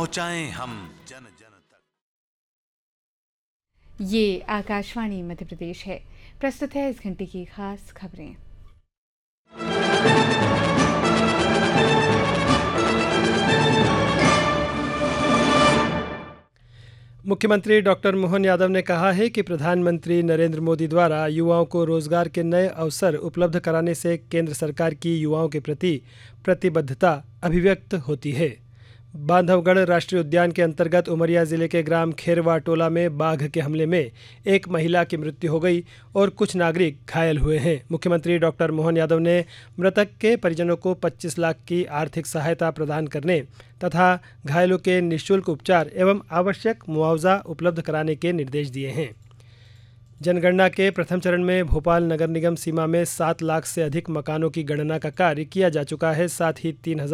पहुंचाएं हम जन जन तक। ये आकाशवाणी मध्य प्रदेश है। प्रस्तुत है इस घंटे की खास खबरें। मुख्यमंत्री डॉक्टर मोहन यादव ने कहा है कि प्रधानमंत्री नरेंद्र मोदी द्वारा युवाओं को रोजगार के नए अवसर उपलब्ध कराने से केंद्र सरकार की युवाओं के प्रति प्रतिबद्धता अभिव्यक्त होती है। बांधवगढ़ राष्ट्रीय उद्यान के अंतर्गत उमरिया जिले के ग्राम खेरवा टोला में बाघ के हमले में एक महिला की मृत्यु हो गई और कुछ नागरिक घायल हुए हैं। मुख्यमंत्री डॉक्टर मोहन यादव ने मृतक के परिजनों को 25 लाख की आर्थिक सहायता प्रदान करने तथा घायलों के निःशुल्क उपचार एवं आवश्यक मुआवजा उपलब्ध कराने के निर्देश दिए हैं। जनगणना के प्रथम चरण में भोपाल नगर निगम सीमा में 7 लाख से अधिक मकानों की गणना का कार्य किया जा चुका है। साथ ही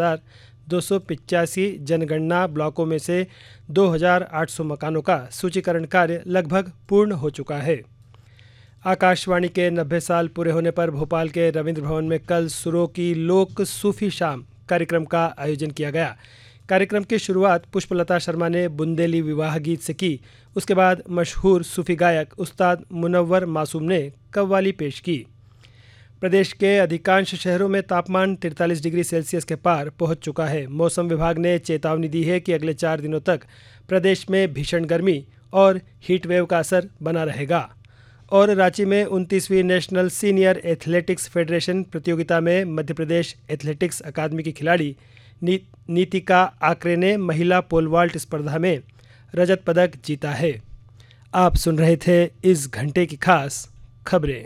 3,285 जनगणना ब्लॉकों में से 2,800 मकानों का सूचीकरण कार्य लगभग पूर्ण हो चुका है। आकाशवाणी के 90 साल पूरे होने पर भोपाल के रविंद्र भवन में कल सुरों की लोक सूफी शाम कार्यक्रम का आयोजन किया गया। कार्यक्रम की शुरुआत पुष्पलता शर्मा ने बुंदेली विवाह गीत से की। उसके बाद मशहूर सूफी गायक उस्ताद मुनव्वर मासूम ने कव्वाली पेश की। प्रदेश के अधिकांश शहरों में तापमान 43 डिग्री सेल्सियस के पार पहुंच चुका है। मौसम विभाग ने चेतावनी दी है कि अगले 4 दिनों तक प्रदेश में भीषण गर्मी और हीट वेव का असर बना रहेगा। और रांची में 29वीं नेशनल सीनियर एथलेटिक्स फेडरेशन प्रतियोगिता में मध्य प्रदेश एथलेटिक्स अकादमी की खिलाड़ी नीतिका आकरे ने महिला पोल वाल्ट स्पर्धा में रजत पदक जीता है। आप सुन रहे थे इस घंटे की खास खबरें।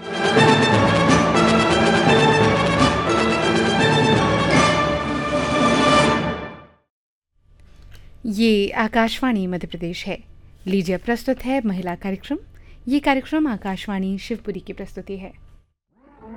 ये आकाशवाणी मध्य प्रदेश है। लीजिए प्रस्तुत है महिला कार्यक्रम। ये कार्यक्रम आकाशवाणी शिवपुरी की प्रस्तुति है।